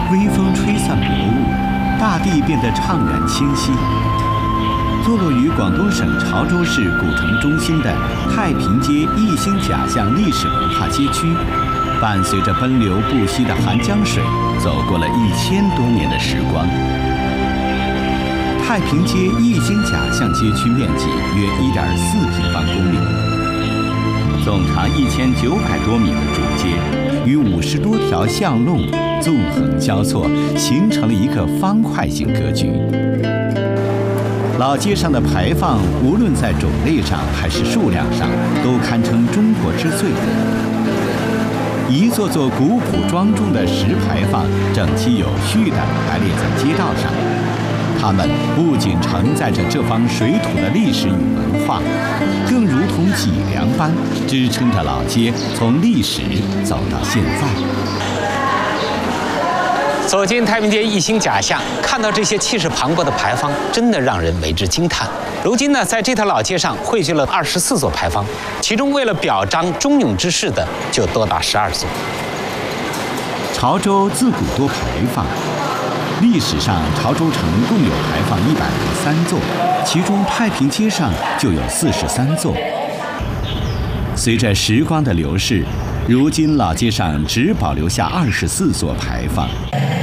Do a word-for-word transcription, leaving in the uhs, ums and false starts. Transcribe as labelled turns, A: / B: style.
A: 微风吹散薄雾，大地变得怅然清晰。坐落于广东省潮州市古城中心的太平街一心甲巷历史文化街区，伴随着奔流不息的韩江水，走过了一千多年的时光。太平街一心甲巷街区面积约一点四平方公里，总长一千九百多米的主街，与五十多条巷弄纵横交错，形成了一个方块形格局。老街上的牌坊，无论在种类上还是数量上，都堪称中国之最。一座座古朴庄重的石牌坊，整齐有序地排列在街道上。它们不仅承载着这方水土的历史与文化，更如同脊梁般支撑着老街从历史走到现在。
B: 走进太平街一心甲巷，看到这些气势磅礴的牌坊，真的让人为之惊叹。如今呢，在这条老街上汇聚了二十四座牌坊，其中为了表彰忠勇之士的就多达十二座。
A: 潮州自古多牌坊。历史上，潮州城共有牌坊一百零三座，其中太平街上就有四十三座。随着时光的流逝，如今老街上只保留下二十四座牌坊。